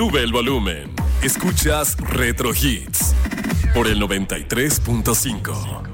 Sube el volumen. Escuchas Retro Hits por el 93.5.